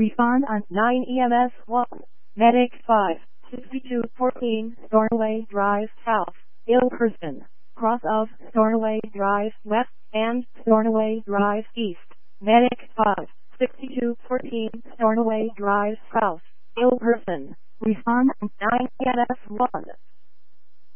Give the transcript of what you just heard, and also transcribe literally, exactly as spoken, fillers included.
Respond on nine E M S one. Medic five. sixty-two fourteen Stornoway Drive South. Ill person. Cross of Stornoway Drive West and Stornoway Drive East. Medic five. sixty-two fourteen Stornoway Drive South. Ill person. Respond on nine E M S one.